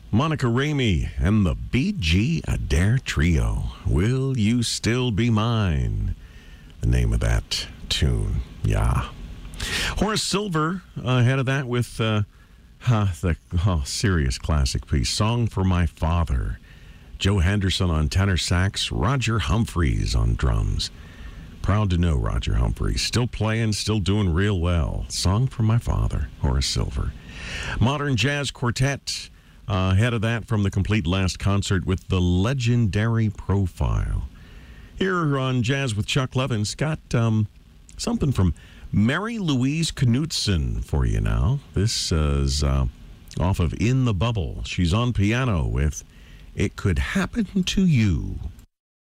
Monica Ramey and the BG Adair Trio. Will You Still Be Mine? The name of that tune. Yeah. Horace Silver ahead of that with the serious classic piece, Song for My Father. Joe Henderson on tenor sax, Roger Humphreys on drums. Proud to know Roger Humphreys. Still playing, still doing real well. Song for My Father, Horace Silver. Modern Jazz Quartet, ahead of that from the Complete Last Concert with the legendary Profile. Here on Jazz with Chuck Levins, got something from Mary Louise Knutson for you now. This is off of In the Bubble. She's on piano with It Could Happen to You.